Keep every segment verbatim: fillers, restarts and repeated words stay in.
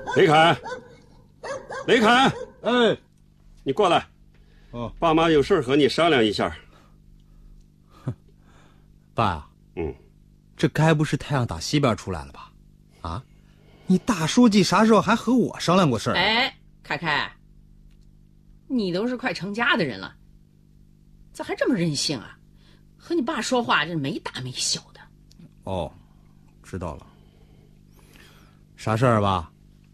雷凯，雷凯， 哎， 你过来。 哦， 爸妈有事和你商量一下。 爸， 嗯， 这该不是太阳打西边出来了吧？啊，你大书记啥时候还和我商量过事儿？ 哎，凯凯，你都是快成家的人了，咋还这么任性啊？和你爸说话这没大没小的。 哦，知道了。啥事儿吧？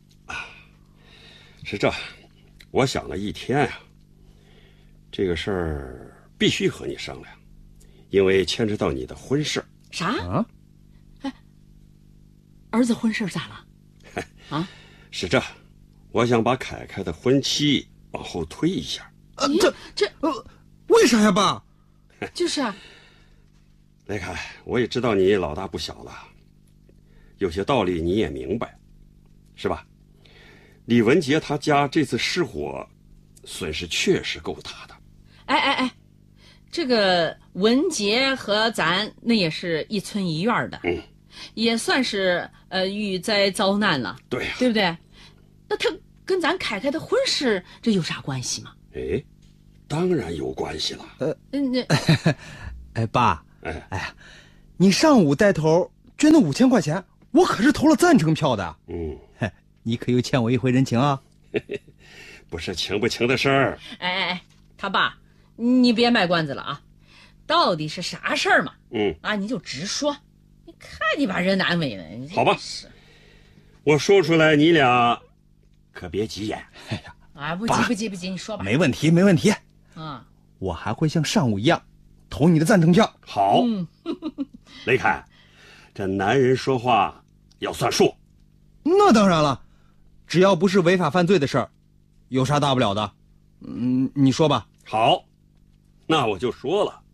是这，我想了一天啊，这个事儿必须和你商量，因为牵扯到你的婚事。 啥？ 啊？ 哎，儿子婚事咋了？啊？ 是这，我想把凯凯的婚期往后推一下。 呃，这这呃，为啥呀，爸？ 就是啊。 雷凯，我也知道你老大不小了，有些道理你也明白，是吧？李文杰他家这次失火，损失确实够大的。 哎哎哎，这个文杰和咱那也是一村一院的， 嗯， 也算是呃遇灾遭难了， 对呀、啊， 对不对？那他跟咱凯凯的婚事这有啥关系吗？ 哎，当然有关系了。 呃， 嗯，那哎，爸， 哎哎呀，你上午带头捐的五千块钱，我可是投了赞成票的。 嗯。 你可又欠我一回人情啊！ 不是情不情的事儿。 哎哎哎，他爸，你别卖关子了啊！到底是啥事儿嘛？ 嗯啊，你就直说。你看你把人难为了。 好吧，我说出来，你俩可别急眼。 哎呀， 啊，不急不急不急，你说吧。 没问题，没问题。 啊， 我还会像上午一样投你的赞成票。 好， 嗯、 雷凯，这男人说话要算数。 那当然了。只要不是违法犯罪的事儿，有啥大不了的？嗯，你说吧。 好，那我就说了。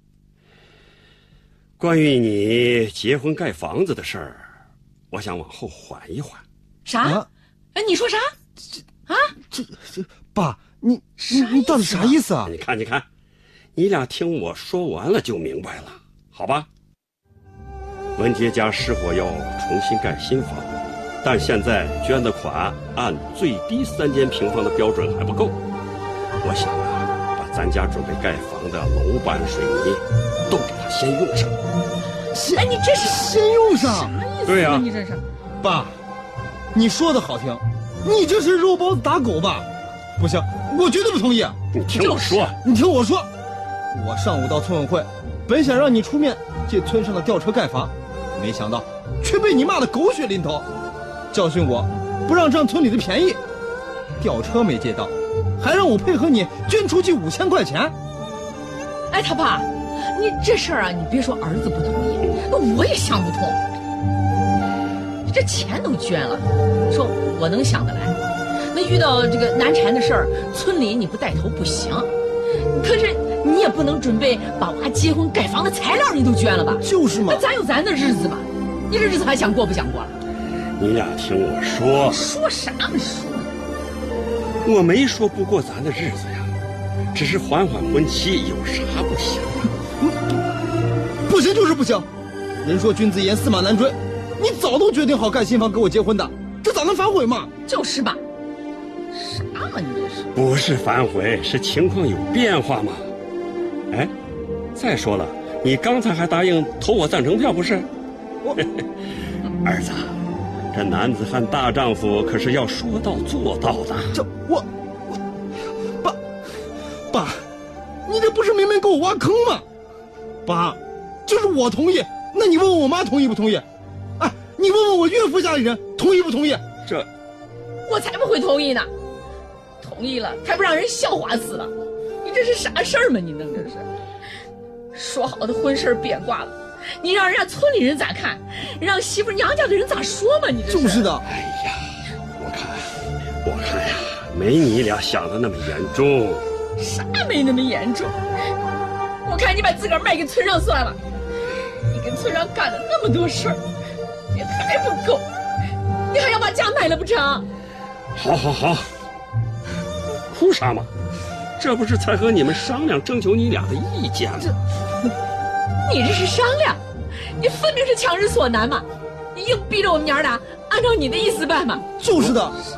关于你结婚盖房子的事儿，我想往后缓一缓。 啥？ 啊、 哎，你说啥？啊？ 这这，爸，你你你到底啥意思啊？ 你看，你看，你俩听我说完了就明白了，好吧？文杰家失火要重新盖新房。但现在捐的款按最低三间平方的标准还不够，我想啊，把咱家准备盖房的楼板、水泥都给他先用上。 哎，你这是先用上？ 啥意思？ 对呀、啊， 你这是。 爸，你说的好听，你这是肉包子打狗吧？不行，我绝对不同意。 你听我说， 就是、你听我说，我上午到村委会，本想让你出面借村上的吊车盖房，没想到却被你骂得狗血淋头。教训我，不让占村里的便宜，吊车没借到，还让我配合你捐出去五千块钱。 哎，他爸，你这事儿啊，你别说儿子不同意，那我也想不通。这钱都捐了，说我能想得来，那遇到这个难缠的事儿，村里你不带头不行。可是你也不能准备把娃结婚盖房的材料你都捐了吧？ 就是嘛， 那咱有咱的日子吧，你这日子还想过不想过了？ 你俩听我说。 说啥嘛说？ 我没说不过咱的日子呀，只是缓缓婚期，有啥不行啊？不行就是不行。人说君子言，驷马难追。你早都决定好盖新房给我结婚的，这咋能反悔嘛？ 就是吧。啥嘛你这是？ 不是反悔，是情况有变化嘛。哎，再说了，你刚才还答应投我赞成票不是？我，儿子。这男子汉大丈夫可是要说到做到的。 这我我爸爸，你这不是明明给我挖坑吗？爸，就是我同意，那你问问我妈同意不同意？哎，你问问我岳父家里人同意不同意？ 这我才不会同意呢，同意了还不让人笑话死了。你这是啥事儿嘛？你弄这是说好的婚事变卦了。你让人家村里人咋看？让媳妇娘家的人咋说嘛？你这是就是的。 哎呀，我看，我看呀，没你俩想的那么严重。 啥没那么严重？我看你把自个儿卖给村上算了。你跟村上干了那么多事儿，你还不够，你还要把家卖了不成？ 好，好，好，哭啥嘛？这不是才和你们商量，征求你俩的意见吗？ 你这是商量，你分明是强人所难嘛！你硬逼着我们娘俩按照你的意思办嘛！ 就是的，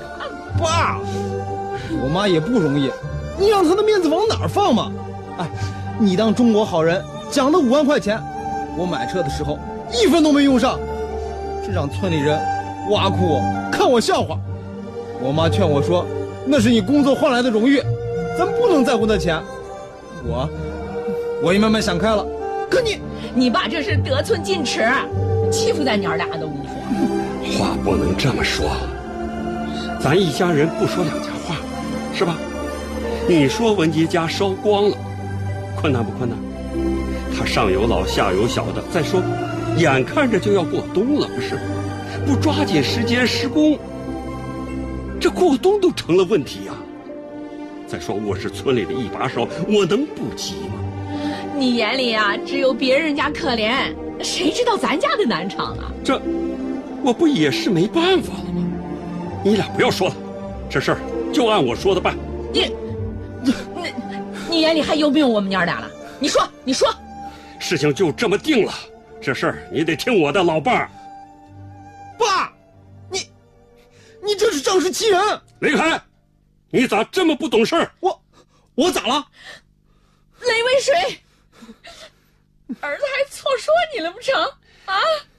爸，我妈也不容易，你让她的面子往哪儿放嘛？哎，你当中国好人奖的五万块钱，我买车的时候一分都没用上，这让村里人挖苦我，看我笑话。我妈劝我说，那是你工作换来的荣誉，咱不能在乎那钱。我我也慢慢想开了。可你你爸这是得寸进尺，欺负咱娘俩都无说。 话不能这么说，咱一家人不说两家话，是吧？你说文杰家烧光了，困难不困难？他上有老下有小的，再说眼看着就要过冬了，不是？不抓紧时间施工，这过冬都成了问题呀、啊。再说我是村里的一把手，我能不急吗？ 你眼里啊，只有别人家可怜，谁知道咱家的难产啊？ 这，我不也是没办法了吗？你俩不要说了，这事儿就按我说的办。 你，你，你眼里还有没有我们娘俩了？你说，你说， 事情就这么定了，这事儿你得听我的，老伴儿。 爸，你，你这是仗势欺人！ 雷凯，你咋这么不懂事儿？ 我，我咋了？ 雷为水，儿子还错说你了不成？啊！